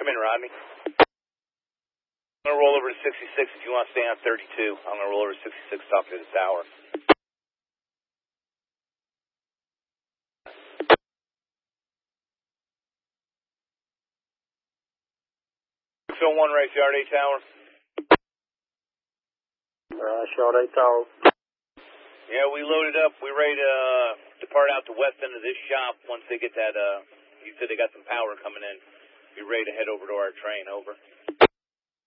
Come in, Rodney. I'm going to roll over to 66 if you want to stay on 32. I'm going to roll over to 66, talk to the tower. 601 right, Yard 8 Tower. Yard 8 Tower. Yeah, we loaded up. We're ready to depart out the west end of this shop once they get that, you said they got some power coming in. Be ready to head over to our train, over.